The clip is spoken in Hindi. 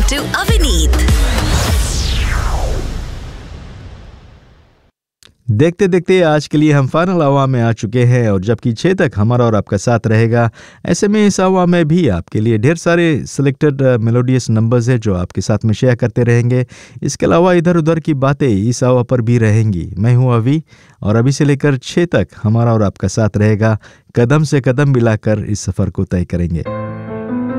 to Avineet. देखते देखते आज के लिए हम फाइनल आवा में आ चुके हैं और जबकि 6 तक हमारा और आपका साथ रहेगा। ऐसे में इस आवा में भी आपके लिए ढेर सारे सिलेक्टेड मेलोडियस नंबर्स हैं जो आपके साथ में शेयर करते रहेंगे। इसके अलावा इधर उधर की बातें इस आवा पर भी रहेंगी। मैं हूं अभी और अभी से लेकर 6 तक हमारा और आपका साथ रहेगा। कदम से कदम मिलाकर इस सफ़र को तय करेंगे।